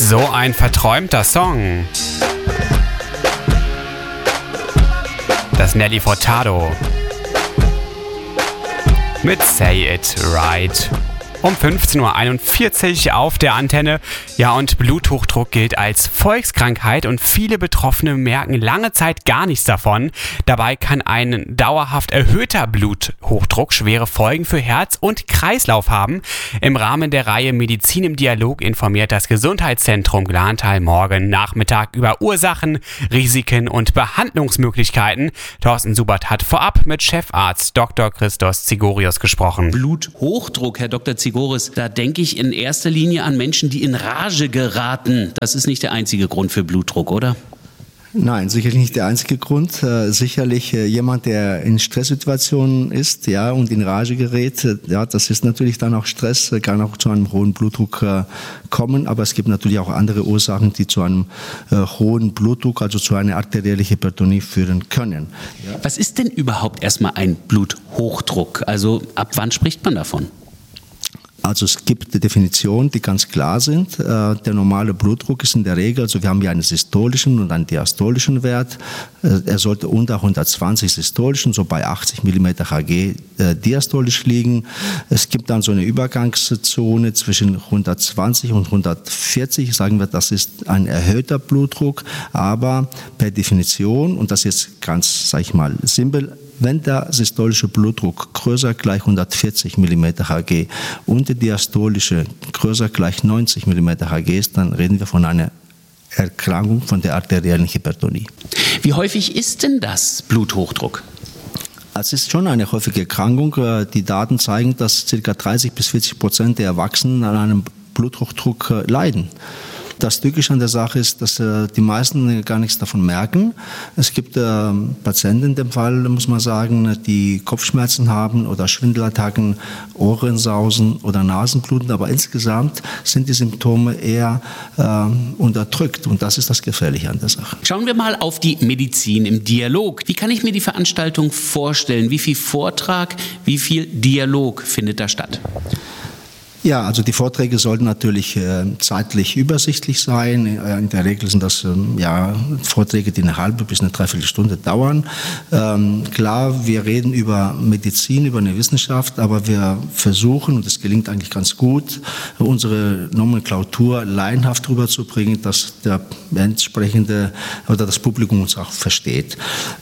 So ein verträumter Song. Das Nelly Furtado mit Say It Right. Um 15.41 Uhr auf der Antenne. Ja, und Bluthochdruck gilt als Volkskrankheit und viele Betroffene merken lange Zeit gar nichts davon. Dabei kann ein dauerhaft erhöhter Bluthochdruck schwere Folgen für Herz und Kreislauf haben. Im Rahmen der Reihe Medizin im Dialog informiert das Gesundheitszentrum Glantal morgen Nachmittag über Ursachen, Risiken und Behandlungsmöglichkeiten. Thorsten Subert hat vorab mit Chefarzt Dr. Christos Zigorios gesprochen. Bluthochdruck, Herr Dr. Zigorios, da denke ich in erster Linie an Menschen, die in Rage geraten. Das ist nicht der einzige Grund für Blutdruck, oder? Nein, sicherlich nicht der einzige Grund. Sicherlich jemand, der in Stresssituationen ist, ja, und in Rage gerät, ja, das ist natürlich dann auch Stress, kann auch zu einem hohen Blutdruck kommen. Aber es gibt natürlich auch andere Ursachen, die zu einem hohen Blutdruck, also zu einer arteriellen Hypertonie führen können. Ja. Was ist denn überhaupt erstmal ein Bluthochdruck? Also ab wann spricht man davon? Also es gibt Definitionen, die ganz klar sind. Der normale Blutdruck ist in der Regel, also wir haben ja einen systolischen und einen diastolischen Wert. Er sollte unter 120 systolischen, so bei 80 mm Hg diastolisch liegen. Es gibt dann so eine Übergangszone zwischen 120 und 140. Sagen wir, das ist ein erhöhter Blutdruck, aber per Definition, und das ist ganz, sag ich mal, simpel, wenn der systolische Blutdruck größer gleich 140 mm Hg und der diastolische größer gleich 90 mm Hg ist, dann reden wir von einer Erkrankung von der arteriellen Hypertonie. Wie häufig ist denn das Bluthochdruck? Es ist schon eine häufige Erkrankung. Die Daten zeigen, dass ca. 30-40% der Erwachsenen an einem Bluthochdruck leiden. Das Tückische an der Sache ist, dass die meisten gar nichts davon merken. Es gibt Patienten in dem Fall, muss man sagen, die Kopfschmerzen haben oder Schwindelattacken, Ohrensausen oder Nasenbluten. Aber insgesamt sind die Symptome eher unterdrückt. Und das ist das Gefährliche an der Sache. Schauen wir mal auf die Medizin im Dialog. Wie kann ich mir die Veranstaltung vorstellen? Wie viel Vortrag, wie viel Dialog findet da statt? Ja, also die Vorträge sollten natürlich zeitlich übersichtlich sein. In der Regel sind das Vorträge, die eine halbe bis eine Dreiviertelstunde dauern. Klar, wir reden über Medizin, über eine Wissenschaft, aber wir versuchen, und es gelingt eigentlich ganz gut, unsere Nomenklatur laienhaft rüberzubringen, dass der entsprechende oder das Publikum uns auch versteht.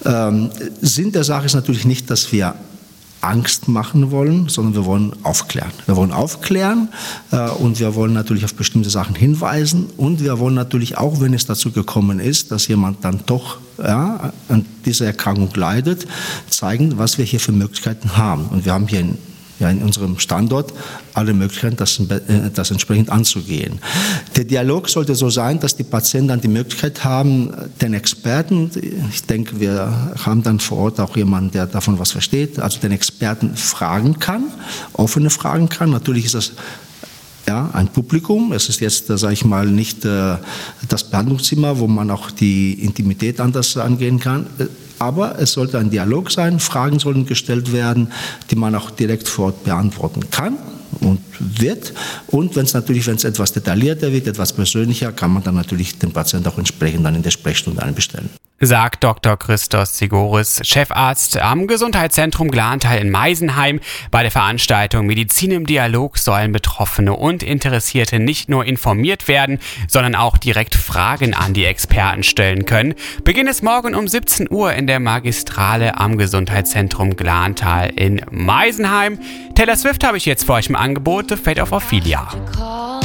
Sinn der Sache ist natürlich nicht, dass wir Angst machen wollen, sondern wir wollen aufklären. Wir wollen aufklären und wir wollen natürlich auf bestimmte Sachen hinweisen und wir wollen natürlich auch, wenn es dazu gekommen ist, dass jemand dann doch an dieser Erkrankung leidet, zeigen, was wir hier für Möglichkeiten haben. Und wir haben hier in unserem Standort alle Möglichkeiten, das entsprechend anzugehen. Der Dialog sollte so sein, dass die Patienten dann die Möglichkeit haben, den Experten, ich denke, wir haben dann vor Ort auch jemanden, der davon was versteht, also den Experten fragen kann, offene Fragen kann. Natürlich ist das ein Publikum. Es ist jetzt, sage ich mal, nicht das Behandlungszimmer, wo man auch die Intimität anders angehen kann. Aber es sollte ein Dialog sein, Fragen sollen gestellt werden, die man auch direkt vor Ort beantworten kann und wird. Und wenn es etwas detaillierter wird, etwas persönlicher, kann man dann natürlich den Patienten auch entsprechend dann in der Sprechstunde einbestellen. Sagt Dr. Christos Zigorios, Chefarzt am Gesundheitszentrum Glantal in Meisenheim. Bei der Veranstaltung Medizin im Dialog sollen Betroffene und Interessierte nicht nur informiert werden, sondern auch direkt Fragen an die Experten stellen können. Beginn ist morgen um 17 Uhr in der Magistrale am Gesundheitszentrum Glantal in Meisenheim. Taylor Swift habe ich jetzt für euch im Angebot, The Fate of Ophelia.